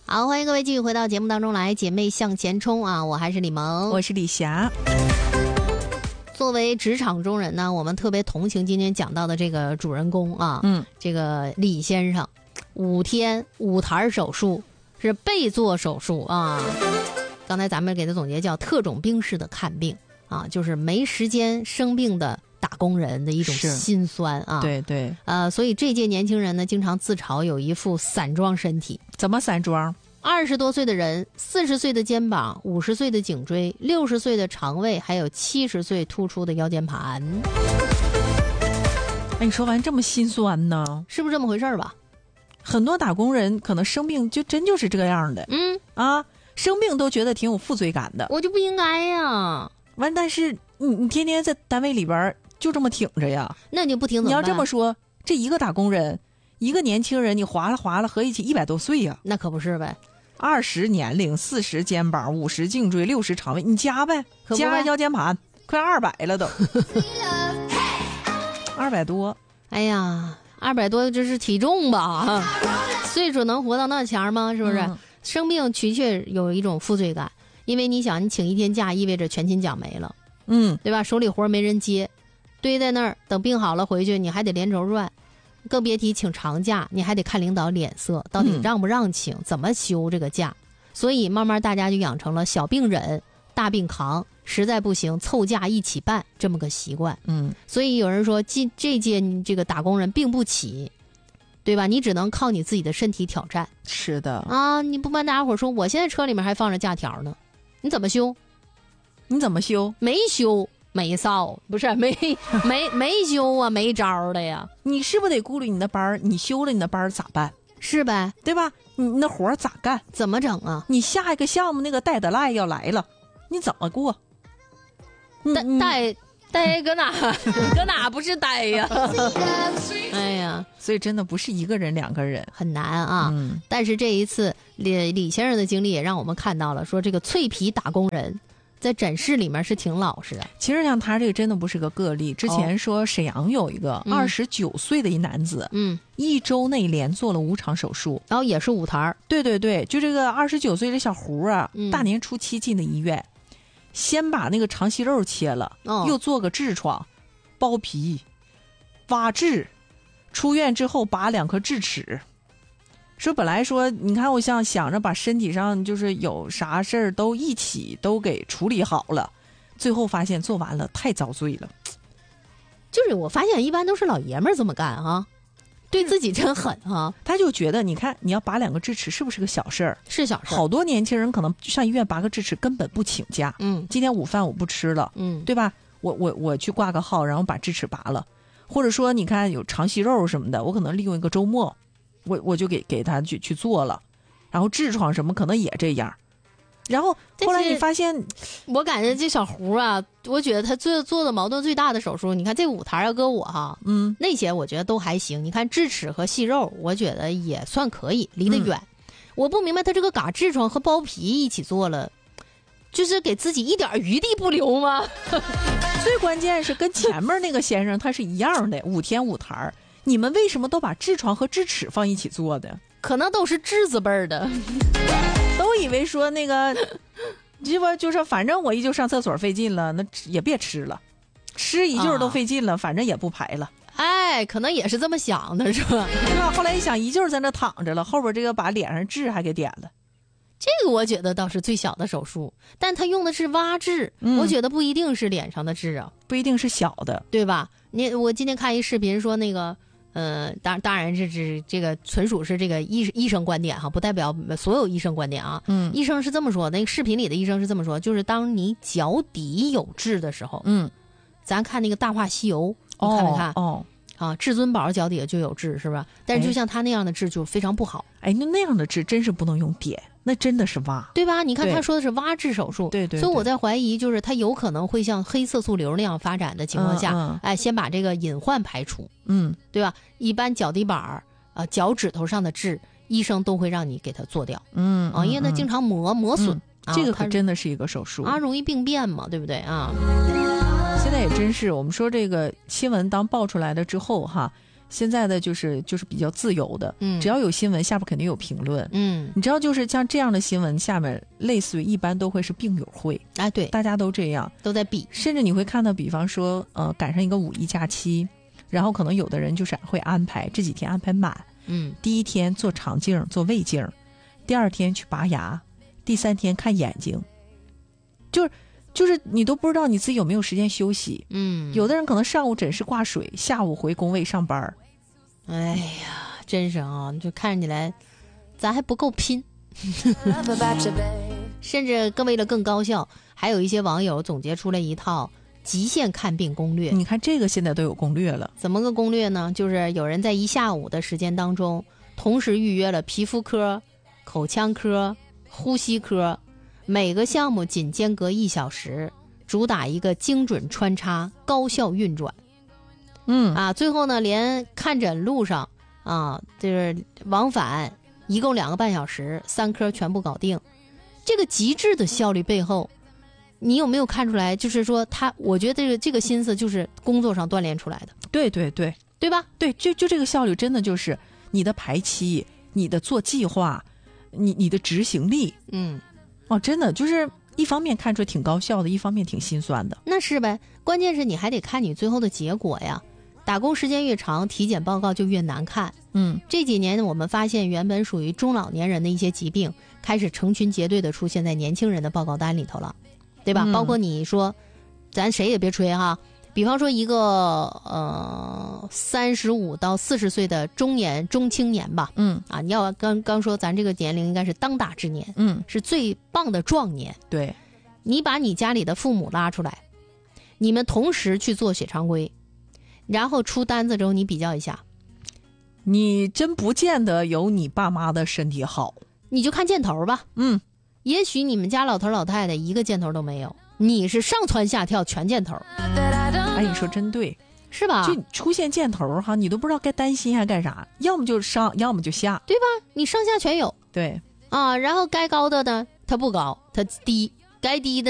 好，欢迎各位继续回到节目当中来，姐妹向前冲啊！我还是李萌， 我是李霞。 作为职场中人呢，我们特别同情今天讲到的这个主人公啊，这个李先生，5天5台手术，是被做手术啊。刚才咱们给他总结叫特种兵式的看病啊，就是没时间生病的打工人的一种心酸啊。 对对， 所以这届年轻人呢，经常自嘲有一副散装身体。 怎么散装 ？20多岁的人，40岁的肩膀，50岁的颈椎，60岁的肠胃，还有70岁突出的腰间盘。 哎，你说完这么心酸呢？ 是不是这么回事吧？ 很多打工人可能生病就真就是这样的。生病都觉得挺有负罪感的。 我就不应该呀。 完，但是你天天在单位里边就这么挺着呀？ 那你不挺怎么办？ 你要这么说，这一个打工人，一个年轻人，你划拉合一起100多岁呀？ 那可不是呗。 20年龄，40肩膀，50颈椎，60肠胃，你加呗，加腰间盘，快200了都，200多。 哎呀，200多这是体重吧？岁数能活到那前吗？是不是？生病的确有一种负罪感，因为你想，你请1天假意味着全勤奖没了，对吧？手里活没人接，堆在那儿等病好了回去，你还得连轴转。更别提请长假，你还得看领导脸色，到底让不让请，怎么休这个假。所以慢慢大家就养成了小病忍，大病扛，实在不行凑假一起办这么个习惯。所以有人说这届这个打工人病不起，对吧？你只能靠你自己的身体挑战。 是的啊，你不瞒大家伙说，我现在车里面还放着假条呢，你怎么修？ 你怎么修？ 没修。没臊，不是没修啊，没招的呀。 你是不是得顾虑你的班？你休了你的班咋办？ 是呗， 对吧？你那活咋干？ 怎么整啊？ 你下一个项目那个deadline要来了，你怎么过？ 呆搁哪？搁哪不是呆呀？哎呀， 所以真的不是一个人2个人很难啊。但是这一次李先生的经历也让我们看到了，说这个脆皮打工人在诊室里面是挺老实的。 其实像他这个真的不是个个例。之前说沈阳有一个29岁的一男子，1周内连做了5场手术， 然后也是5台。 对对对，就这个29岁的小胡啊，大年初7进的医院，先把那个肠息肉切了，又做个痔疮、包皮、挖痔，出院之后拔2颗智齿。说本来说，你看我想着把身体上就是有啥事儿都一起都给处理好了，最后发现做完了太遭罪了。 就是我发现一般都是老爷们儿这么干啊，对自己真狠啊。 他就觉得，你看你要拔2个智齿是不是个小事儿？ 是小事儿。 好多年轻人可能上医院拔个智齿根本不请假，今天午饭我不吃了，对吧？我去挂个号，然后把智齿拔了，或者说你看有肠息肉什么的，我可能利用一个周末。我就给他去做了，然后痔疮什么可能也这样，然后后来你发现， 我感觉这小胡啊，我觉得他做的矛盾最大的手术，你看这5台要搁我哈，那些我觉得都还行。你看智齿和息肉，我觉得也算可以，离得远。我不明白他这个嘎痔疮和包皮一起做了，就是给自己一点余地不留吗？ 最关键是跟前面那个先生他是一样的，5天5台。你们为什么都把痔疮和智齿放一起做的？ 可能都是痔子辈儿的， 都以为说那个，就是反正我一就上厕所费劲了，那也别吃了，吃一就是都费劲了，反正也不排了。 哎，可能也是这么想的，是吧？ 后来一想，一就是在那躺着了，后边这个把脸上痣还给点了。 这个我觉得倒是最小的手术，但他用的是挖痔，我觉得不一定是脸上的痣啊， 不一定是小的， 对吧？我今天看一视频说那个。当然是这个纯属是这个医生观点哈，不代表所有医生观点啊。医生是这么说，那个视频里的医生是这么说，就是当你脚底有痣的时候，咱看那个《大话西游》，你看没看？至尊宝脚底下就有痣，是吧？但是就像他那样的痣就非常不好。那样的痣真是不能用点，那真的是挖， 对吧？你看他说的是挖痔手术， 对， 所以我在怀疑，就是他有可能会像黑色素瘤那样发展的情况下，先把这个隐患排除，对吧？一般脚底板脚趾头上的痣，医生都会让你给他做掉，因为他经常磨损， 这个可真的是一个手术啊，容易病变嘛，对不对啊？ 现在也真是，我们说这个新闻当爆出来了之后哈， 现在的就是比较自由的，只要有新闻下边肯定有评论，你知道就是像这样的新闻下面类似于一般都会是病友会， 对， 大家都这样都在比， 甚至你会看到比方说赶上一个5一假期，然后可能有的人就是会安排这几天安排满，第一天做肠镜做胃镜，第2天去拔牙，第3天看眼睛，就是你都不知道你自己有没有时间休息。有的人可能上午诊室挂水，下午回工位上班。 哎呀，真是啊，就看起来咱还不够拼。甚至为了更高效，还有一些网友总结出了一套极限看病攻略。 你看这个现在都有攻略了。 怎么个攻略呢？就是有人在一下午的时间当中，同时预约了皮肤科、口腔科、呼吸科，每个项目仅间隔1小时，主打一个精准穿插、高效运转。最后呢，连看诊路上就是往返一共2个半小时，3科全部搞定。这个极致的效率背后，你有没有看出来？就是说我觉得这个心思就是工作上锻炼出来的。 对对对， 对吧？ 对，就这个效率真的就是你的排期、你的做计划、你的执行力。真的就是一方面看出来挺高效的，一方面挺心酸的。 那是呗，关键是你还得看你最后的结果呀。打工时间越长，体检报告就越难看。这几年我们发现，原本属于中老年人的一些疾病，开始成群结队的出现在年轻人的报告单里头了，对吧？包括你说，咱谁也别吹哈，比方说一个35到40岁的中青年吧，你要刚说咱这个年龄应该是当打之年，是最棒的壮年。 对， 你把你家里的父母拉出来，你们同时去做血常规。然后出单子之后，你比较一下， 你真不见得有你爸妈的身体好。 你就看箭头吧，也许你们家老头老太太一个箭头都没有，你是上蹿下跳全箭头。 哎，你说真对， 是吧？ 就出现箭头哈，你都不知道该担心还干啥，要么就上，要么就下， 对吧？你上下全有。 对然后该高的呢，它不高，它低；该低的